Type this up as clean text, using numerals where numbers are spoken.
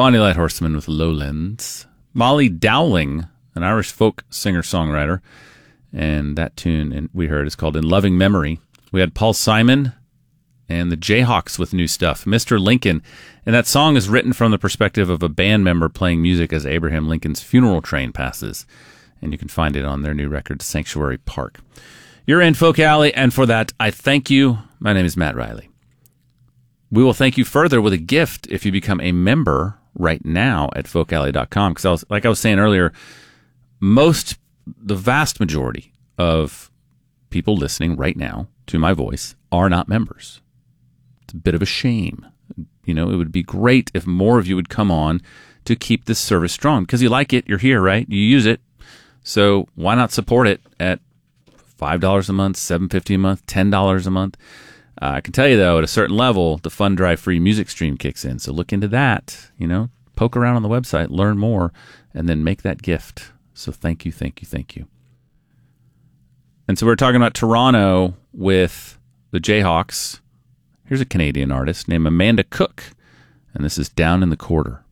Bonnie Light Horseman with Lowlands. Molly Dowling, an Irish folk singer-songwriter. And that tune we heard is called In Loving Memory. We had Paul Simon and the Jayhawks with new stuff, Mr. Lincoln. And that song is written from the perspective of a band member playing music as Abraham Lincoln's funeral train passes. And you can find it on their new record, Sanctuary Park. You're in Folk Alley, and for that, I thank you. My name is Matt Riley. We will thank you further with a gift if you become a member right now at folkalley.com. Because like I was saying earlier, the vast majority of people listening right now to my voice are not members. It's a bit of a shame. It would be great if more of you would come on to keep this service strong because you like it. You're here, right? You use it. So why not support it at $5 a month, $7.50 a month, $10 a month? I can tell you, though, at a certain level, the Fund Drive free music stream kicks in. So look into that, poke around on the website, learn more, and then make that gift. So thank you, thank you, thank you. And so we're talking about Toronto with the Jayhawks. Here's a Canadian artist named Amanda Cook, and this is Down in the Quarter.